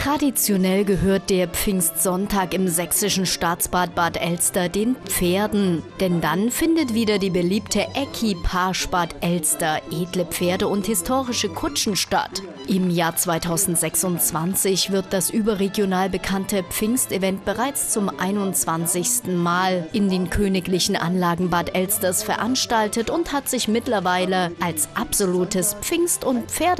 Traditionell gehört der Pfingstsonntag im sächsischen Staatsbad Bad Elster den Pferden. Denn dann findet wieder die beliebte Equipage Bad Elster, edle Pferde und historische Kutschen statt. Im Jahr 2026 wird das überregional bekannte Pfingstevent bereits zum 21. Mal in den königlichen Anlagen Bad Elsters veranstaltet und hat sich mittlerweile als absolutes Pfingst- und Pferde